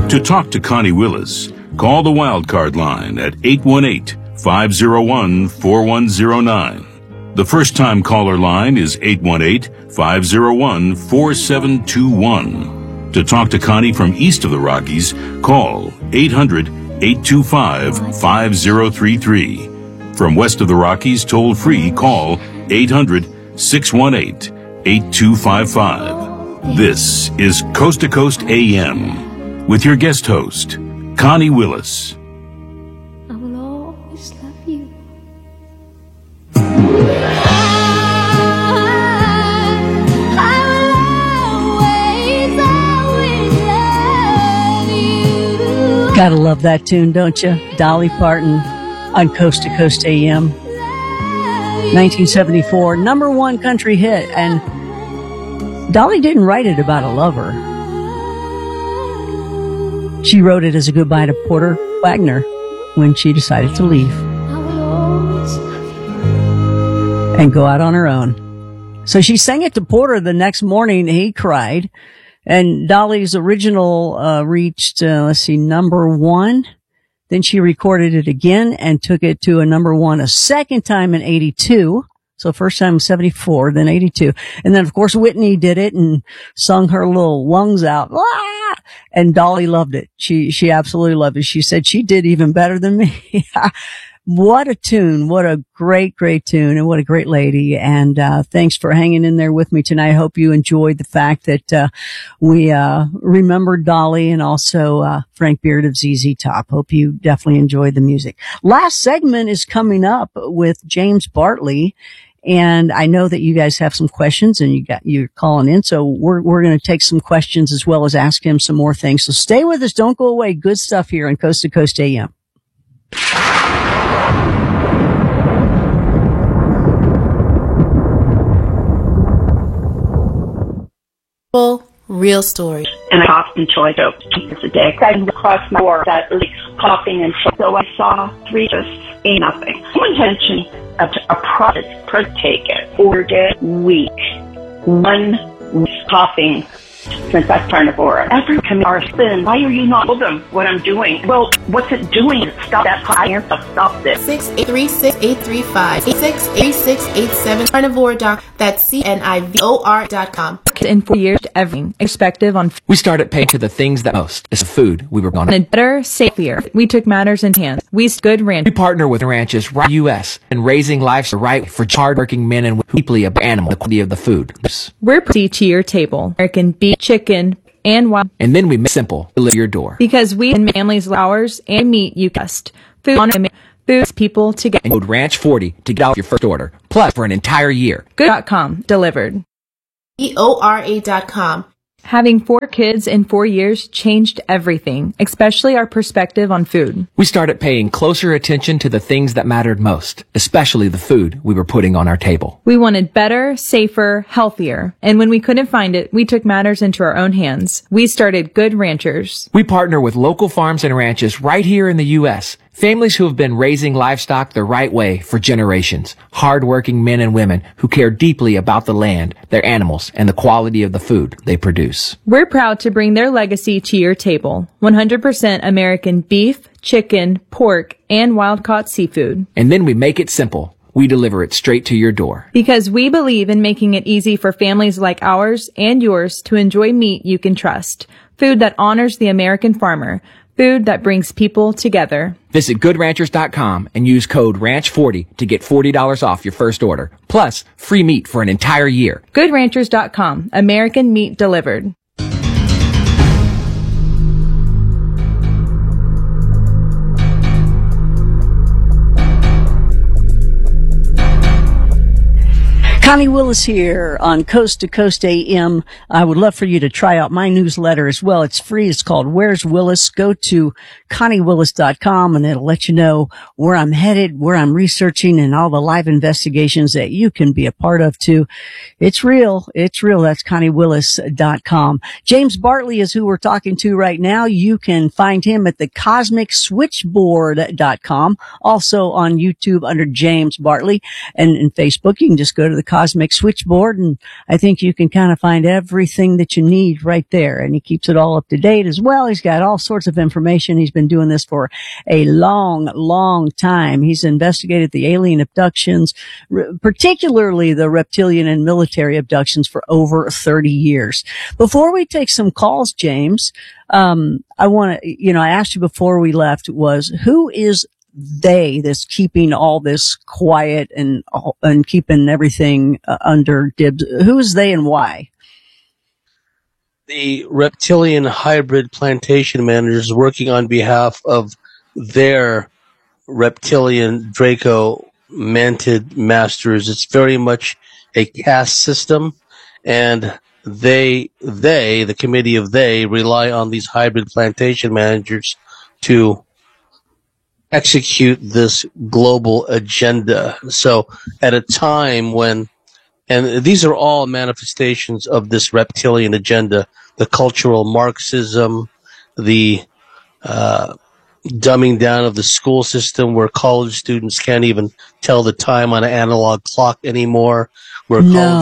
To talk to Connie Willis, call the Wildcard line at 818-501-4109. The first-time caller line is 818-501-4721. To talk to Connie from east of the Rockies, call 800-825-5033. From west of the Rockies, toll-free, call 800-618-8255. This is Coast to Coast AM with your guest host, Connie Willis. I will always love you. Gotta love that tune, don't you? Dolly Parton on Coast to Coast AM. 1974, number one country hit. And Dolly didn't write it about a lover. She wrote it as a goodbye to Porter Wagner when she decided to leave and go out on her own. So she sang it to Porter the next morning. He cried. And Dolly's original reached, number one. Then she recorded it again and took it to a number one a second time in 82. So first time 74, then 82. And then, of course, Whitney did it and sung her little lungs out. Ah! And Dolly loved it. She absolutely loved it. She said she did even better than me. What a tune. What a great, great tune. And what a great lady. And, thanks for hanging in there with me tonight. I hope you enjoyed the fact that, we, remembered Dolly and also, Frank Beard of ZZ Top. Hope you definitely enjoyed the music. Last segment is coming up with James Bartley. And I know that you guys have some questions and you're calling in. So we're going to take some questions as well as ask him some more things. So stay with us. Don't go away. Good stuff here on Coast to Coast AM. Real story. And I coughed until I choked twice a day. I crossed my door that was coughing, and so I saw three just ain't nothing. No intention of a product could take it. Ordered it week. One coughing since I've carnivore. Every community spin. Why are you not told them what I'm doing? Well, what's it doing? Stop that high and stop this. 6836835 868687 Carnivore Doc. That's CNIVOR.com. In 4 years, everything perspective on. We started paying to the things that most is food we were going And better, safer. We took matters in hand. We good ranch. We partner with ranches right U.S. and raising lives right for hardworking men and women deeply about animal the quality of the food. We're pretty to your table. American beef, chicken, and wild. And then we make simple deliver your door because we and families hours and meat you trust. Food on foods people together. And code Ranch 40 to get off your first order. Plus for an entire year. Good.com delivered. EORA.com. Having 4 kids in 4 years changed everything, especially our perspective on food. We started paying closer attention to the things that mattered most, especially the food we were putting on our table. We wanted better, safer, healthier. And when we couldn't find it, we took matters into our own hands. We started Good Ranchers. We partner with local farms and ranches right here in the U.S., families who have been raising livestock the right way for generations. Hard-working men and women who care deeply about the land, their animals, and the quality of the food they produce. We're proud to bring their legacy to your table. 100% American beef, chicken, pork, and wild-caught seafood. And then we make it simple. We deliver it straight to your door. Because we believe in making it easy for families like ours and yours to enjoy meat you can trust. Food that honors the American farmer. Food that brings people together. Visit GoodRanchers.com and use code RANCH40 to get $40 off your first order. Plus, free meat for an entire year. GoodRanchers.com. American meat delivered. Connie Willis here on Coast to Coast AM. I would love for you to try out my newsletter as well. It's free. It's called Where's Willis? Go to ConnieWillis.com and it'll let you know where I'm headed, where I'm researching, and all the live investigations that you can be a part of too. It's real. It's real. That's ConnieWillis.com. James Bartley is who we're talking to right now. You can find him at the CosmicSwitchboard.com. Also on YouTube under James Bartley, and in Facebook you can just go to the cosmic switchboard, and I think you can kind of find everything that you need right there. And he keeps it all up to date as well. He's got all sorts of information. He's been doing this for a long, long time. He's investigated the alien abductions, particularly the reptilian and military abductions, for over 30 years. Before we take some calls, James, I want to, I asked you before we left, was who is they that's keeping all this quiet and keeping everything under dibs? Who is they and why? The reptilian hybrid plantation managers working on behalf of their reptilian Draco mantid masters. It's very much a caste system, and the committee of they, rely on these hybrid plantation managers to execute this global agenda. So at a time when, and these are all manifestations of this reptilian agenda, the cultural Marxism, the dumbing down of the school system where college students can't even tell the time on an analog clock anymore. Where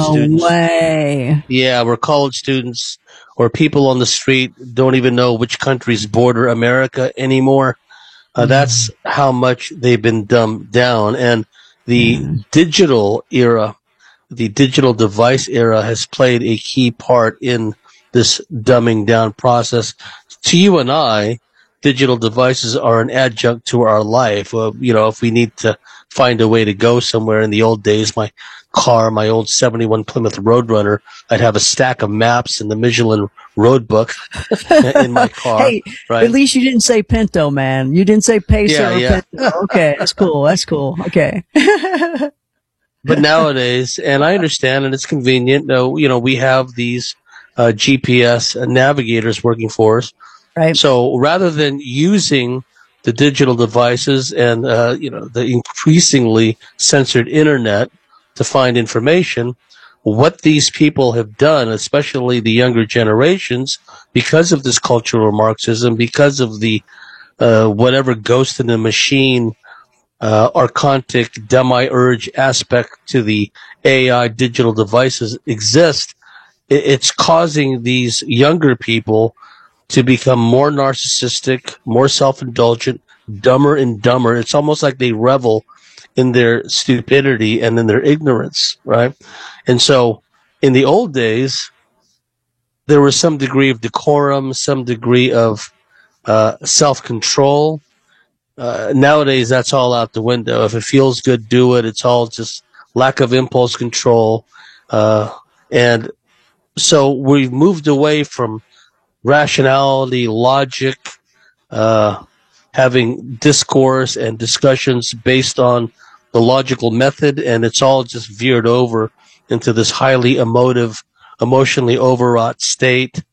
college students or people on the street don't even know which countries border America anymore. That's how much they've been dumbed down. And the digital era, the digital device era, has played a key part in this dumbing down process. To you and I, digital devices are an adjunct to our life. If we need to find a way to go somewhere, in the old days, my old 71 Plymouth Roadrunner, I'd have a stack of maps and the Michelin road book in my car. Hey, right? At least you didn't say Pinto, man. You didn't say Pacer or Pinto. Okay, that's cool. Okay. But nowadays, and I understand, and it's convenient, we have these GPS navigators working for us. Right. So rather than using the digital devices and, the increasingly censored internet to find information, what these people have done, especially the younger generations, because of this cultural Marxism, because of the whatever ghost in the machine, archontic demiurge aspect to the AI digital devices exist, it's causing these younger people to become more narcissistic, more self-indulgent, dumber and dumber. It's almost like they revel in their stupidity and in their ignorance, right? And so in the old days, there was some degree of decorum, some degree of self-control. Nowadays, that's all out the window. If it feels good, do it. It's all just lack of impulse control. And so we've moved away from rationality, logic, having discourse and discussions based on the logical method, and it's all just veered over into this highly emotive, emotionally overwrought state.